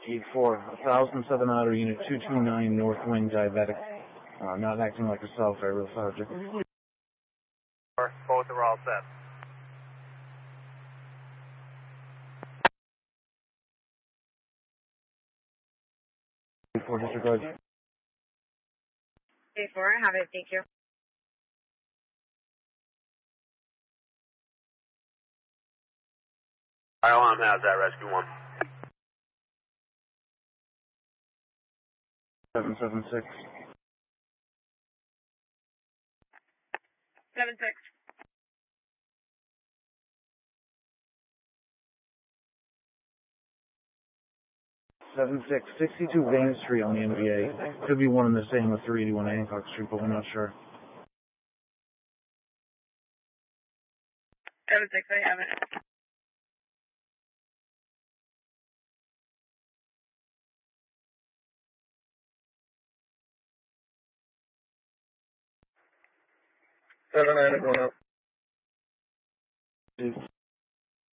8-4, 1,007 outer unit 229 north wing diabetic. Not acting like herself, aerial subject. Both are all set. 8-4, disregard. 8-4, have it, thank you. ILM has that, Rescue 1. 776. 7-6. 7-6, 62 Vane Street on the NVA. Could be one and the same with 381 Hancock Street, but we're not sure. 7-6, I have it. Seven, 9, 1 up.